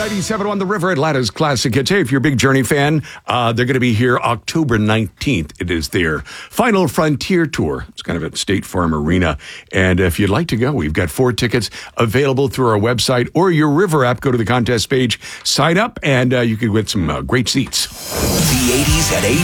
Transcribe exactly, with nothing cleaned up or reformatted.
ninety-seven on the River, Atlanta's classic hits. Hey, if you're a big Journey fan, uh, they're going to be here October nineteenth. It is their Final Frontier Tour. It's kind of at State Farm Arena. And if you'd like to go, we've got four tickets available through our website or your River app. Go to the contest page, sign up, and uh, you can get some uh, great seats. The eighties at eight